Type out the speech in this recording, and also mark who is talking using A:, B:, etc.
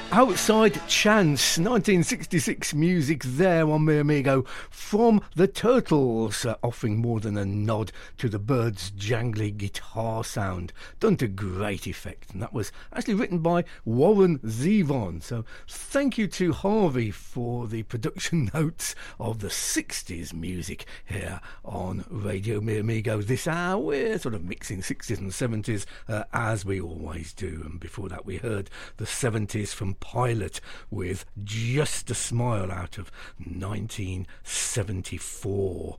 A: Outside Chance, 1966 music there on Mi Amigo from the Turtles, offering more than a nod to the Byrds' jangly guitar sound, done to great effect, and that was actually written by Warren Zevon. So thank you to Harvey for the production notes of the 60s music here on Radio Mi Amigo. This hour we're sort of mixing 60s and 70s as we always do, and before that we heard the 70s from Pilot with Just a Smile out of 1974.